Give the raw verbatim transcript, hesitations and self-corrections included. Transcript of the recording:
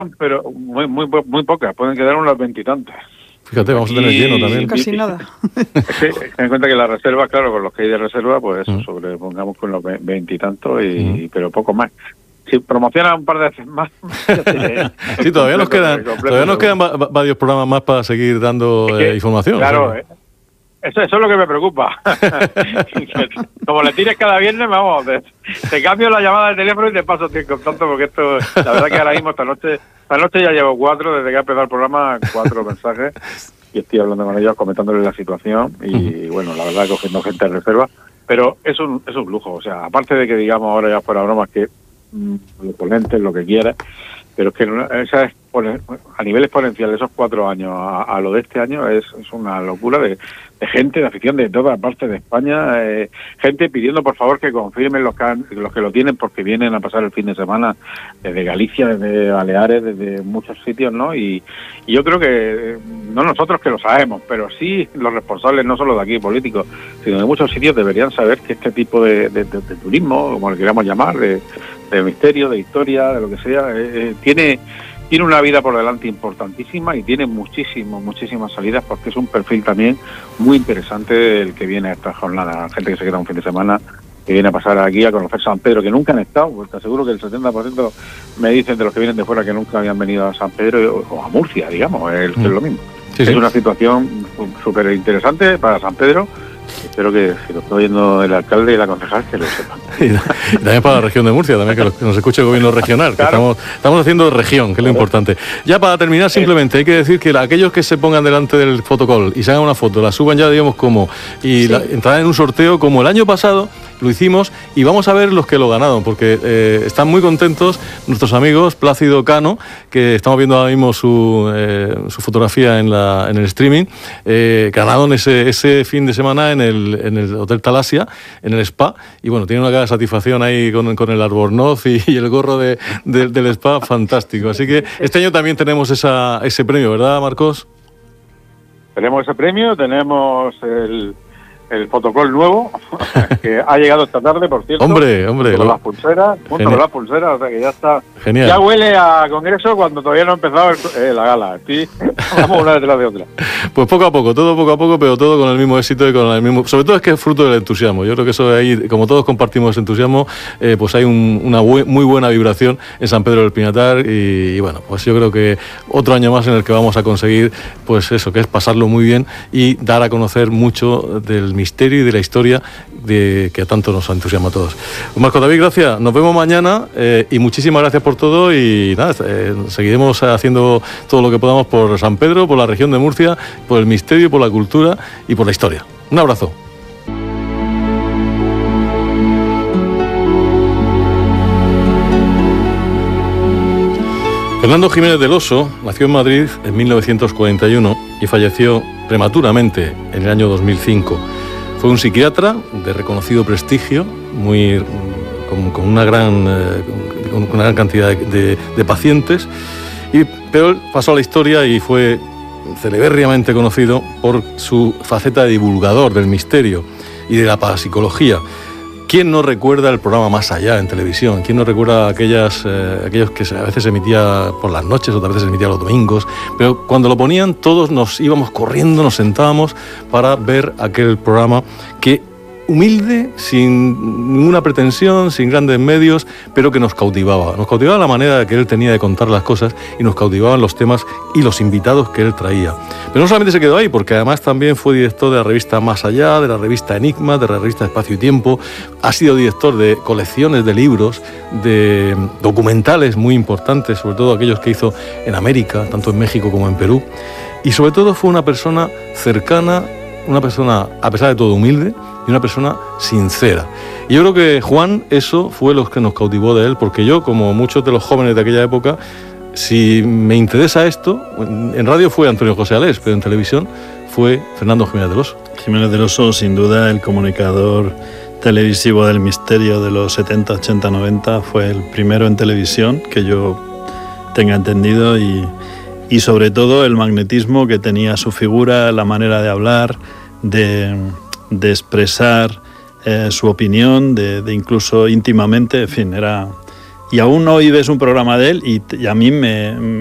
pero muy muy muy pocas, pueden quedar unas veintitantas. Fíjate, vamos a tener lleno también. Casi nada. Sí, ten en cuenta que la reserva, claro, con los que hay de reserva, pues eso, mm. sobrepongamos con los veintitantos, y, mm. pero poco más. Si promociona un par de veces más. Sí, todavía nos quedan todavía nos quedan va, varios programas más para seguir dando es que, eh, información. Claro, o sea. eh, eso, eso es lo que me preocupa. Como le tires cada viernes, vamos, te, te cambio la llamada de teléfono y te paso el contacto, porque esto, la verdad que ahora mismo, esta noche, esta noche ya llevo cuatro, desde que ha empezado el programa, cuatro mensajes, y estoy hablando con ellos, comentándoles la situación, y uh-huh. bueno, la verdad, cogiendo gente de reserva, pero es un, es un lujo, o sea, aparte de que digamos ahora ya fuera bromas que mmm, los ponentes, lo que quieras, pero es que esa es, a nivel exponencial, esos cuatro años a, a lo de este año es, es una locura de, de gente, de afición de todas partes de España, eh, gente pidiendo por favor que confirmen los que, han, los que lo tienen, porque vienen a pasar el fin de semana desde Galicia, desde Baleares, desde muchos sitios, ¿no? Y, y yo creo que, no nosotros que lo sabemos, pero sí los responsables, no solo de aquí, políticos, sino de muchos sitios, deberían saber que este tipo de, de, de, de turismo, como le queramos llamar, de, de misterio, de historia, de lo que sea, eh, tiene... Tiene una vida por delante importantísima y tiene muchísimas, muchísimas salidas, porque es un perfil también muy interesante el que viene a esta jornada. Gente que se queda un fin de semana, que viene a pasar aquí a conocer San Pedro, que nunca han estado, porque te aseguro que el setenta por ciento me dicen de los que vienen de fuera que nunca habían venido a San Pedro o a Murcia, digamos, es, mm. es lo mismo. Sí, es sí. una situación súper interesante para San Pedro. Espero que si lo está oyendo el alcalde y la concejal, que lo sepan. Y también para la región de Murcia, también que, lo, que nos escuche el gobierno regional, que claro. estamos, estamos haciendo región, que es lo importante. Ya para terminar, simplemente hay que decir que la, aquellos que se pongan delante del fotocall y se hagan una foto, la suban ya, digamos, como, y sí. la, entrarán en un sorteo como el año pasado lo hicimos, y vamos a ver los que lo ganaron, porque eh, están muy contentos nuestros amigos Plácido Cano, que estamos viendo ahora mismo su, eh, su fotografía en, la, en el streaming, eh, ganaron ese, ese fin de semana en el, en el Hotel Talasia, en el spa, y bueno, tiene una cara de satisfacción ahí con, con el albornoz y, y el gorro de, de, del spa, fantástico. Así que este año también tenemos esa, ese premio, ¿verdad, Marcos? Tenemos ese premio, tenemos el... el fotocall nuevo, que ha llegado esta tarde, por cierto. Hombre, hombre. Con lo... las pulseras, junto con las pulseras, o sea que ya está. Genial. Ya huele a congreso cuando todavía no ha empezado el, eh, la gala. Sí, vamos una detrás de otra. Pues poco a poco, todo poco a poco, pero todo con el mismo éxito y con el mismo... Sobre todo es que es fruto del entusiasmo. Yo creo que eso de ahí, como todos compartimos ese entusiasmo, eh, pues hay un, una bu- muy buena vibración en San Pedro del Pinatar, y, y bueno, pues yo creo que otro año más en el que vamos a conseguir, pues eso, que es pasarlo muy bien y dar a conocer mucho del misterio y de la historia de, que tanto nos entusiasma a todos. Marco David, gracias. Nos vemos mañana, eh, y muchísimas gracias por todo, y nada, eh, seguiremos haciendo todo lo que podamos por San Pedro, por la región de Murcia, por el misterio, por la cultura y por la historia. Un abrazo. Fernando Jiménez del Oso nació en Madrid en mil novecientos cuarenta y uno y falleció prematuramente en el año dos mil cinco. Fue un psiquiatra de reconocido prestigio, muy, con, con, una, gran, eh, con una gran cantidad de, de, de pacientes, y, pero él pasó a la historia y fue celebérrimamente conocido por su faceta de divulgador del misterio y de la parapsicología. ¿Quién no recuerda el programa Más Allá en televisión? ¿Quién no recuerda aquellas, eh, aquellos que a veces se emitía por las noches, otras veces se emitía los domingos? Pero cuando lo ponían, todos nos íbamos corriendo, nos sentábamos para ver aquel programa que, humilde, sin ninguna pretensión, sin grandes medios, pero que nos cautivaba. Nos cautivaba la manera que él tenía de contar las cosas, y nos cautivaban los temas y los invitados que él traía. Pero no solamente se quedó ahí, porque además también fue director de la revista Más Allá, de la revista Enigma, de la revista Espacio y Tiempo. Ha sido director de colecciones de libros, de documentales muy importantes, sobre todo aquellos que hizo en América, tanto en México como en Perú. Y sobre todo fue una persona cercana, una persona, a pesar de todo, humilde, y una persona sincera. Y yo creo que Juan, eso fue lo que nos cautivó de él, porque yo, como muchos de los jóvenes de aquella época, si me interesa esto, en radio fue Antonio José Alés, pero en televisión fue Fernando Jiménez del Oso. Jiménez del Oso, sin duda, el comunicador televisivo del misterio de los setenta, ochenta, noventa, fue el primero en televisión que yo tenga entendido, y, y sobre todo el magnetismo que tenía su figura, la manera de hablar, de... de expresar eh, su opinión, de, de incluso íntimamente, en fin, era y aún hoy ves un programa de él y, y a mí me,